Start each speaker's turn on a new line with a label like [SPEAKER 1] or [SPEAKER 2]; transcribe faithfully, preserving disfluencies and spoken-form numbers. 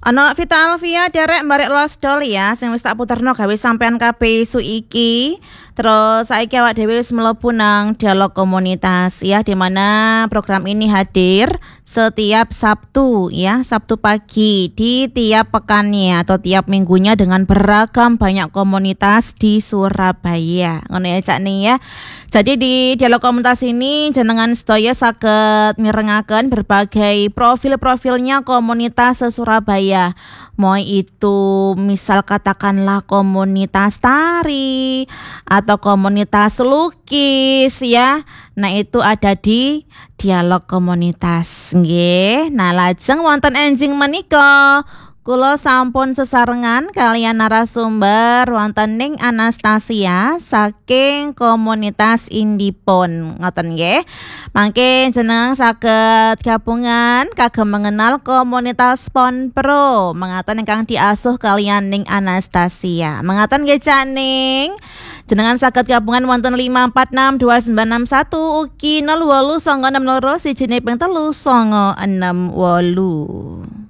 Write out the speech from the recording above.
[SPEAKER 1] Ana Vita Alvia derek barek Los Dol ya sing wis tak puterno gawe sampean kabeh isu iki. Terus saiki awak dhewe wis mlebu nang dialog komunitas ya, di mana program ini hadir setiap Sabtu ya, Sabtu pagi di tiap pekannya atau tiap minggunya dengan beragam banyak komunitas di Surabaya. Ngono ya Cak nih ya. Jadi di dialog komunitas ini jenengan sedaya saged mirengaken berbagai profil-profilnya komunitas se-Surabaya. Mau itu misal katakanlah komunitas tari atau komunitas lukis ya. Nah itu ada di dialog komunitas nggih. Nah lajeng wonten enjing menika kula sampun sesarengan kalian narasumber wonten ning Anastasia saking komunitas Indipon ngoten nggih. Mangke jeneng saged gabungan kagem mengenal komunitas Pon Pro mengaten ingkang diasuh kalian ning Anastasia. Mengaten nggih Cak Ning. Jenengan saged gabungan wonten lima empat enam dua sembilan enam satu ugi nol wolu sanga enam loro siji ping telu sanga enam wolu.